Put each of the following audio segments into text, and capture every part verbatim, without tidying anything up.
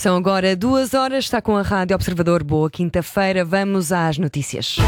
São agora duas horas, está com a Rádio Observador. Boa quinta-feira, vamos às notícias.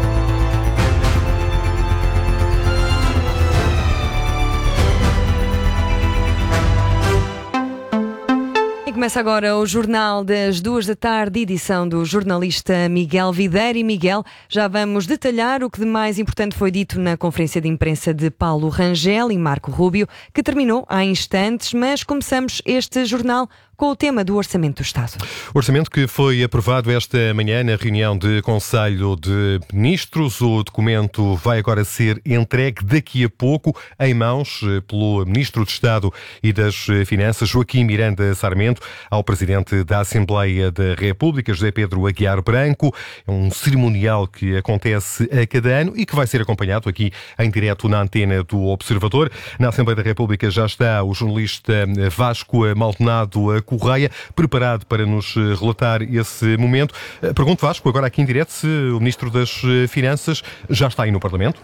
E começa agora o Jornal das Duas da Tarde, edição do jornalista Miguel Videira. E Miguel, já vamos detalhar o que de mais importante foi dito na conferência de imprensa de Paulo Rangel e Marco Rubio, que terminou há instantes, mas começamos este jornal com o tema do Orçamento do Estado. O orçamento que foi aprovado esta manhã na reunião de Conselho de Ministros. O documento vai agora ser entregue daqui a pouco em mãos pelo Ministro de Estado e das Finanças, Joaquim Miranda Sarmento, ao Presidente da Assembleia da República, José Pedro Aguiar Branco. É um cerimonial que acontece a cada ano e que vai ser acompanhado aqui em direto na antena do Observador. Na Assembleia da República já está o jornalista Vasco Maldonado Correia, preparado para nos relatar esse momento. Pergunto, Vasco, agora aqui em direto, se o Ministro das Finanças já está aí no Parlamento?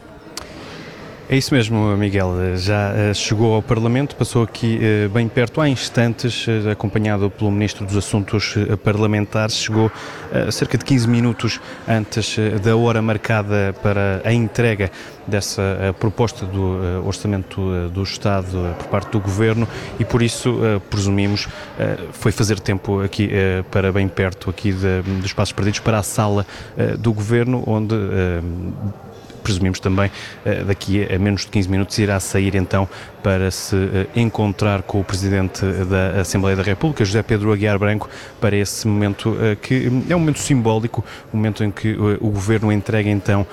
É isso mesmo, Miguel. Já chegou ao Parlamento, passou aqui bem perto há instantes, acompanhado pelo Ministro dos Assuntos Parlamentares. Chegou cerca de quinze minutos antes da hora marcada para a entrega dessa proposta do Orçamento do Estado por parte do Governo e, por isso, presumimos, foi fazer tempo aqui para bem perto aqui de, dos Passos Perdidos para a sala do Governo, onde presumimos também, daqui a menos de quinze minutos, irá sair então para se encontrar com o Presidente da Assembleia da República, José Pedro Aguiar Branco, para esse momento que é um momento simbólico, um momento em que o Governo entrega então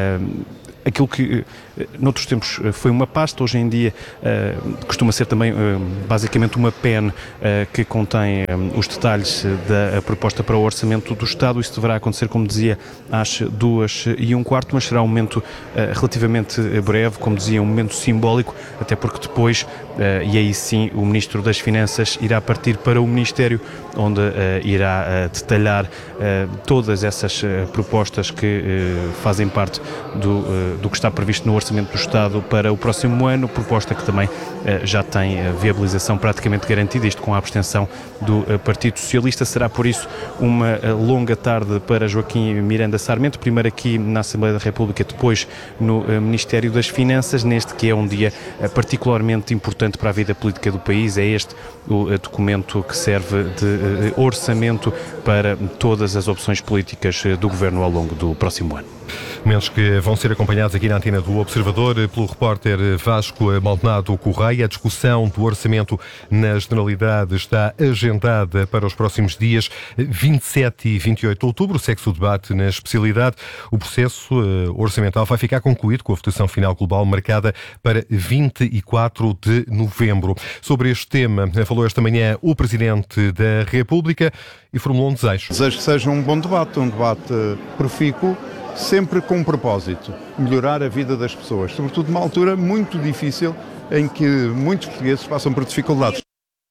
aquilo que noutros tempos foi uma pasta, hoje em dia uh, costuma ser também uh, basicamente uma pen uh, que contém um, os detalhes da proposta para o Orçamento do Estado. Isso deverá acontecer, como dizia, às duas e um quarto, mas será um momento uh, relativamente breve, como dizia, um momento simbólico, até porque depois, uh, e aí sim, o Ministro das Finanças irá partir para o Ministério, onde uh, irá uh, detalhar uh, todas essas uh, propostas que uh, fazem parte do, uh, do que está previsto no Orçamento do Estado para o próximo ano, proposta que também uh, já tem uh, viabilização praticamente garantida, isto com a abstenção do uh, Partido Socialista. Será por isso uma uh, longa tarde para Joaquim Miranda Sarmento, primeiro aqui na Assembleia da República, depois no uh, Ministério das Finanças, neste que é um dia uh, particularmente importante para a vida política do país. É este o uh, documento que serve de uh, orçamento para todas as opções políticas uh, do Governo ao longo do próximo ano. Momentos que vão ser acompanhados aqui na antena do Observador pelo repórter Vasco Maldonado Correia. A discussão do orçamento na Generalidade está agendada para os próximos dias vinte e sete e vinte e oito de outubro. Segue-se o debate na especialidade. O processo orçamental vai ficar concluído com a votação final global marcada para vinte e quatro de novembro. Sobre este tema falou esta manhã o Presidente da República e formulou um desejo. Desejo que seja um bom debate, um debate profícuo, sempre com um propósito, melhorar a vida das pessoas, sobretudo numa altura muito difícil em que muitos portugueses passam por dificuldades.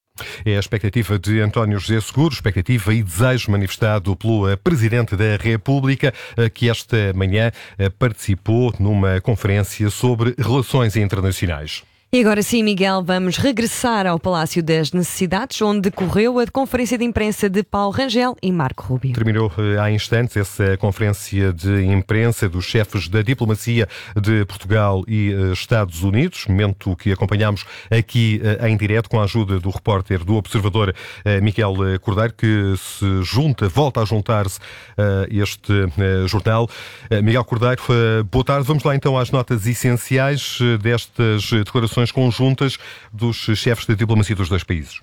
É a expectativa de António José Seguro, expectativa e desejo manifestado pelo Presidente da República, que esta manhã participou numa conferência sobre relações internacionais. E agora sim, Miguel, vamos regressar ao Palácio das Necessidades, onde decorreu a conferência de imprensa de Paulo Rangel e Marco Rubio. Terminou há instantes essa conferência de imprensa dos chefes da diplomacia de Portugal e Estados Unidos, momento que acompanhamos aqui em direto com a ajuda do repórter do Observador Miguel Cordeiro, que se junta, volta a juntar-se a este jornal. Miguel Cordeiro, boa tarde. Vamos lá então às notas essenciais destas declarações conjuntas dos chefes de diplomacia dos dois países.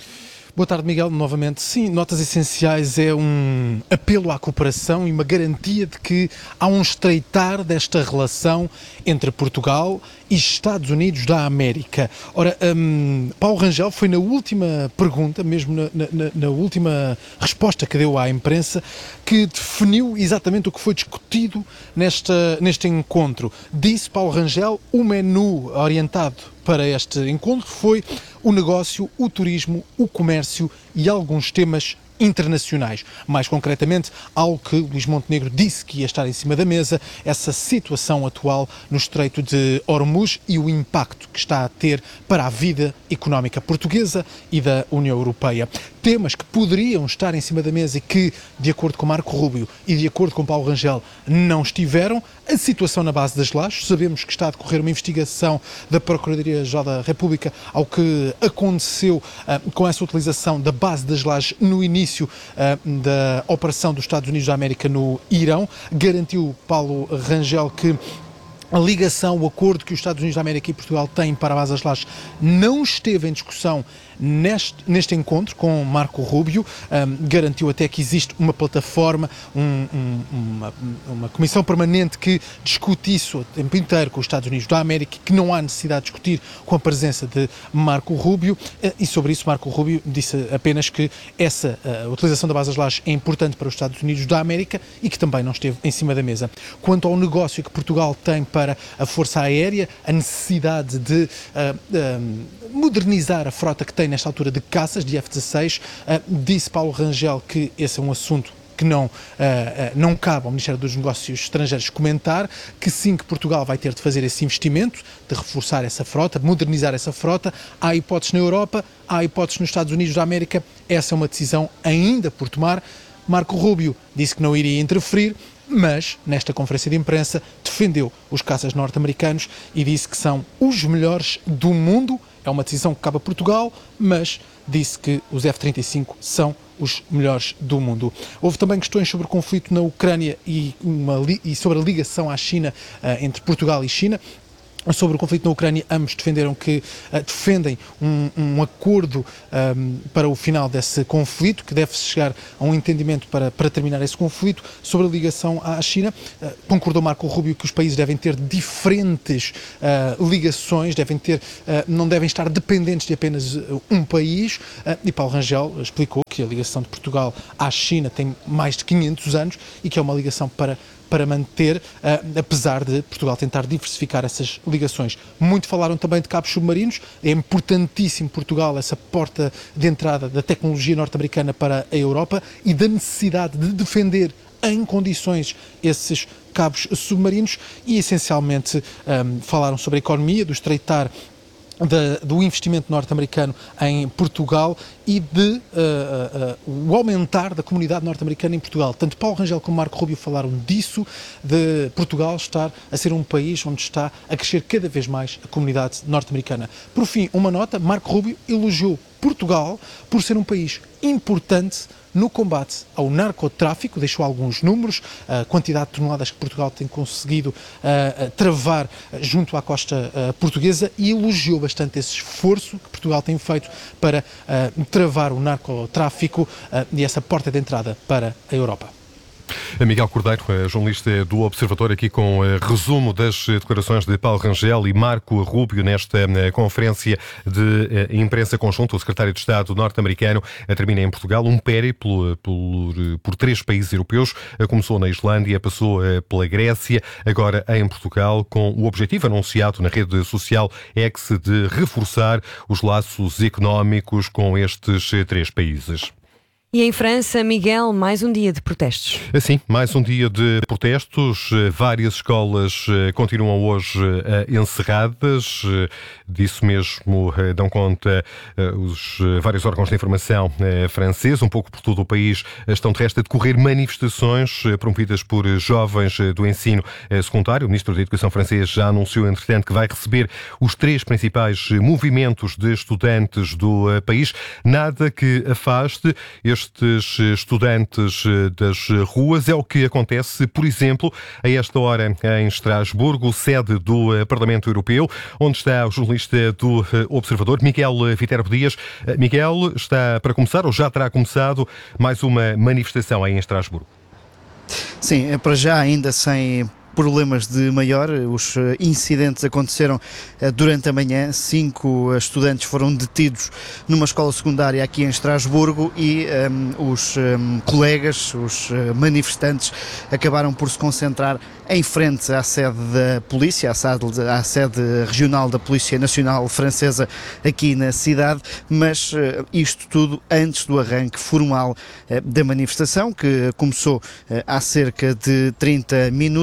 Boa tarde, Miguel, novamente. Sim, notas essenciais é um apelo à cooperação e uma garantia de que há um estreitar desta relação entre Portugal e Estados Unidos da América. Ora, um, Paulo Rangel foi na última pergunta, mesmo na, na, na última resposta que deu à imprensa, que definiu exatamente o que foi discutido nesta, neste encontro. Disse Paulo Rangel, o menu orientado para este encontro foi o negócio, o turismo, o comércio e alguns temas internacionais. Mais concretamente, algo que Luís Montenegro disse que ia estar em cima da mesa, essa situação atual no Estreito de Hormuz e o impacto que está a ter para a vida económica portuguesa e da União Europeia. temas que poderiam estar em cima da mesa e que, de acordo com Marco Rubio e de acordo com Paulo Rangel, não estiveram. A situação na base das lajes, sabemos que está a decorrer uma investigação da Procuradoria-Geral da República ao que aconteceu uh, com essa utilização da base das lajes no início uh, da operação dos Estados Unidos da América no Irão. Garantiu Paulo Rangel que a ligação, o acordo que os Estados Unidos da América e Portugal têm para a base das lajes não esteve em discussão neste, neste encontro com Marco Rubio. Um, garantiu até que existe uma plataforma, um, um, uma, uma comissão permanente que discute isso o tempo inteiro com os Estados Unidos da América, que não há necessidade de discutir com a presença de Marco Rubio, uh, e sobre isso Marco Rubio disse apenas que essa uh, utilização da base das lajes é importante para os Estados Unidos da América e que também não esteve em cima da mesa. Quanto ao negócio que Portugal tem para a Força Aérea, a necessidade de uh, uh, modernizar a frota que tem nesta altura de caças, de F dezasseis, uh, disse Paulo Rangel que esse é um assunto que não, uh, uh, não cabe ao Ministério dos Negócios Estrangeiros comentar, que sim, que Portugal vai ter de fazer esse investimento, de reforçar essa frota, modernizar essa frota. Há hipóteses na Europa, há hipóteses nos Estados Unidos da América, essa é uma decisão ainda por tomar. Marco Rubio disse que não iria interferir, mas, nesta conferência de imprensa, defendeu os caças norte-americanos e disse que são os melhores do mundo. É uma decisão que cabe a Portugal, mas disse que os F trinta e cinco são os melhores do mundo. Houve também questões sobre o conflito na Ucrânia e, uma, e sobre a ligação à China, uh, entre Portugal e China. Sobre o conflito na Ucrânia, ambos defenderam que uh, defendem um, um acordo um, para o final desse conflito, que deve chegar a um entendimento para, para terminar esse conflito. Sobre a ligação à China, uh, concordou Marco Rubio que os países devem ter diferentes uh, ligações, devem ter, uh, não devem estar dependentes de apenas uh, um país, uh, e Paulo Rangel explicou que a ligação de Portugal à China tem mais de quinhentos anos e que é uma ligação para para manter, uh, apesar de Portugal tentar diversificar essas ligações. Muito falaram também de cabos submarinos. É importantíssimo Portugal, essa porta de entrada da tecnologia norte-americana para a Europa e da necessidade de defender em condições esses cabos submarinos e, essencialmente, um, falaram sobre a economia, do estreitar Da, do investimento norte-americano em Portugal e de uh, uh, o aumentar da comunidade norte-americana em Portugal. Tanto Paulo Rangel como Marco Rubio falaram disso, de Portugal estar a ser um país onde está a crescer cada vez mais a comunidade norte-americana. Por fim, uma nota, Marco Rubio elogiou Portugal por ser um país importante no combate ao narcotráfico, deixou alguns números, a quantidade de toneladas que Portugal tem conseguido uh, travar junto à costa uh, portuguesa, e elogiou bastante esse esforço que Portugal tem feito para uh, travar o narcotráfico uh, e essa porta de entrada para a Europa. Miguel Cordeiro, jornalista do Observador, aqui com resumo das declarações de Paulo Rangel e Marco Rubio nesta conferência de imprensa conjunta. O secretário de Estado norte-americano termina em Portugal um périplo por, por três países europeus. Começou na Islândia, passou pela Grécia, agora em Portugal, com o objetivo anunciado na rede social X de reforçar os laços económicos com estes três países. E em França, Miguel, mais um dia de protestos. Sim, mais um dia de protestos. Várias escolas continuam hoje encerradas. Disso mesmo dão conta os vários órgãos de informação franceses. Um pouco por todo o país estão de resto a decorrer manifestações promovidas por jovens do ensino secundário. O Ministro da Educação francês já anunciou, entretanto, que vai receber os três principais movimentos de estudantes do país. Nada que afaste estes estudantes das ruas. É o que acontece, por exemplo, a esta hora em Estrasburgo, sede do Parlamento Europeu, onde está o jornalista do Observador, Miguel Viterbo Dias. Miguel, está para começar, ou já terá começado, mais uma manifestação aí em Estrasburgo? Sim, é para já ainda sem problemas de maior. Os incidentes aconteceram durante a manhã. Cinco estudantes foram detidos numa escola secundária aqui em Estrasburgo e um, os um, colegas, os manifestantes, acabaram por se concentrar em frente à sede da polícia, à sede, à sede regional da Polícia Nacional Francesa aqui na cidade, mas uh, isto tudo antes do arranque formal uh, da manifestação, que começou uh, há cerca de trinta minutos e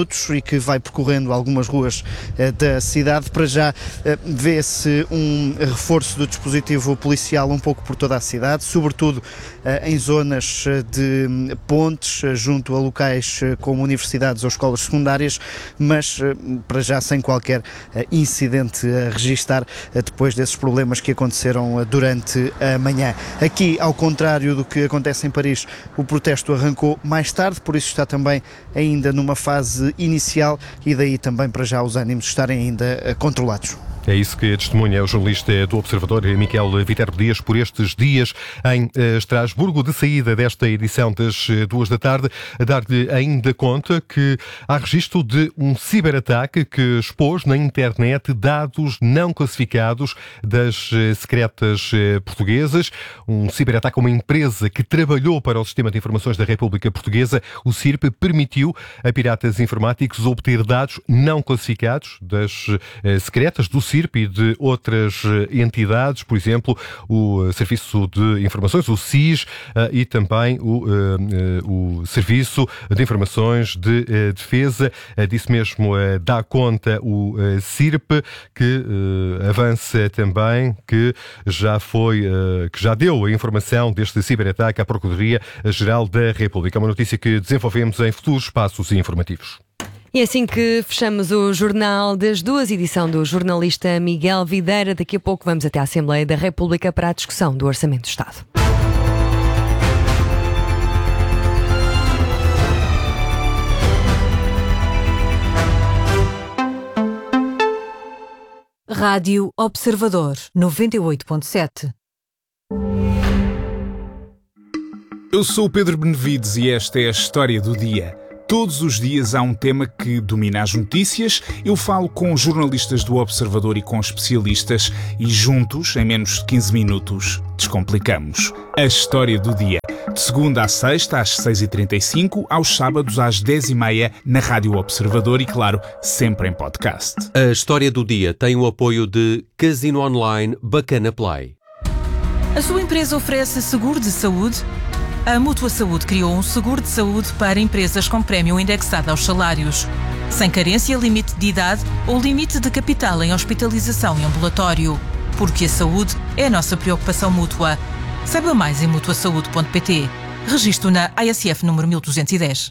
que vai percorrendo algumas ruas uh, da cidade. Para já uh, vê-se um reforço do dispositivo policial um pouco por toda a cidade, sobretudo uh, em zonas de pontes, uh, junto a locais uh, como universidades ou escolas secundárias, mas uh, para já sem qualquer uh, incidente a registar uh, depois desses problemas que aconteceram uh, durante a manhã. Aqui, ao contrário do que acontece em Paris, o protesto arrancou mais tarde, por isso está também ainda numa fase inicial e daí também para já os ânimos estarem ainda uh, controlados. É isso que testemunha o jornalista do Observador, Miquel Viterbo Dias, por estes dias em Estrasburgo. De saída desta edição das duas da tarde, a dar-lhe ainda conta que há registro de um ciberataque que expôs na internet dados não classificados das secretas portuguesas. Um ciberataque a uma empresa que trabalhou para o Sistema de Informações da República Portuguesa. O C I R P permitiu a piratas informáticos obter dados não classificados das secretas do C I R P e de outras entidades, por exemplo, o Serviço de Informações, o S I S, e também o, o Serviço de Informações de Defesa. Disso mesmo dá conta o C I R P, que avança também que já foi, que já deu a informação deste ciberataque à Procuradoria-Geral da República. Uma notícia que desenvolvemos em futuros passos informativos. E assim que fechamos o Jornal das Duas, edição do jornalista Miguel Videira. Daqui a pouco vamos até à Assembleia da República para a discussão do Orçamento do Estado. Rádio Observador, noventa e oito ponto sete. Eu sou o Pedro Benevides e esta é a história do dia. Todos os dias há um tema que domina as notícias. Eu falo com jornalistas do Observador e com especialistas e juntos, em menos de quinze minutos, descomplicamos a história do dia. De segunda à sexta, às seis e trinta e cinco, aos sábados às dez e meia, na Rádio Observador e, claro, sempre em podcast. A história do dia tem o apoio de Casino Online Bacana Play. A sua empresa oferece seguro de saúde? A Mútua Saúde criou um seguro de saúde para empresas com prémio indexado aos salários, sem carência, limite de idade ou limite de capital em hospitalização e ambulatório. Porque a saúde é a nossa preocupação mútua. Saiba mais em mutua saúde ponto pt. Registro na A S F número mil duzentos e dez.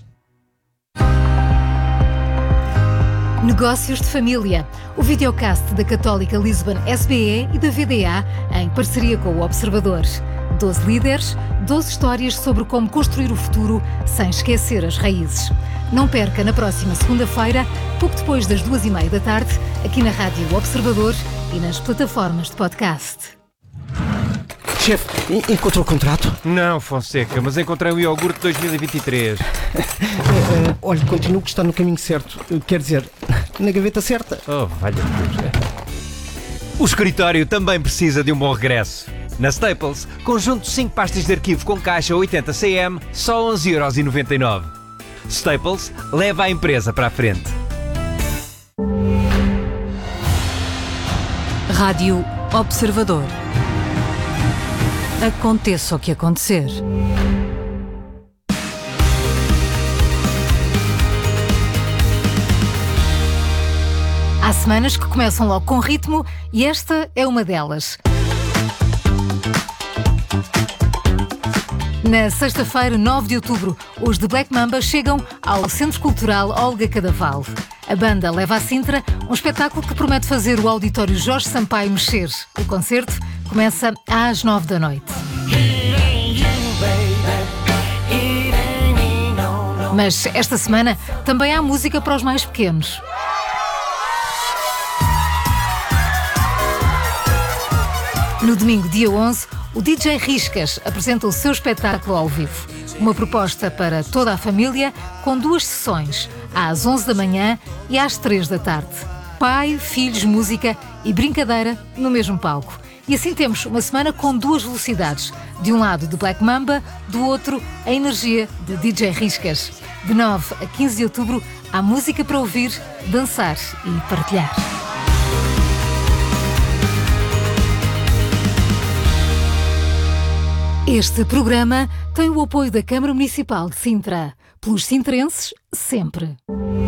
Negócios de Família, o videocast da Católica Lisbon S B E e da V D A em parceria com o Observador. doze líderes, doze histórias sobre como construir o futuro sem esquecer as raízes. Não perca na próxima segunda-feira, pouco depois das duas e meia da tarde, aqui na Rádio Observador e nas plataformas de podcast. Chefe, encontrou o contrato? Não, Fonseca, mas encontrei o iogurte dois mil e vinte e três. uh, uh, olha, continuo que está no caminho certo. Uh, quer dizer, na gaveta certa. Oh, valha-me Deus. O escritório também precisa de um bom regresso. Na Staples, conjunto de cinco pastas de arquivo com caixa oitenta centímetros, só onze euros e noventa e nove. Staples leva a empresa para a frente. Rádio Observador. Aconteça o que acontecer. Há semanas que começam logo com ritmo e esta é uma delas. Na sexta-feira, nove de outubro, os The Black Mamba chegam ao Centro Cultural Olga Cadaval. A banda leva a Sintra um espetáculo que promete fazer o auditório Jorge Sampaio mexer. O concerto começa às nove da noite. Mas esta semana também há música para os mais pequenos. No domingo, dia onze, o D J Riscas apresenta o seu espetáculo ao vivo. Uma proposta para toda a família, com duas sessões, às onze da manhã e às três da tarde. Pai, filhos, música e brincadeira no mesmo palco. E assim temos uma semana com duas velocidades. De um lado, de Black Mamba, do outro, a energia de D J Riscas. De nove a quinze de outubro, há música para ouvir, dançar e partilhar. Este programa tem o apoio da Câmara Municipal de Sintra. Pelos sintrenses, sempre.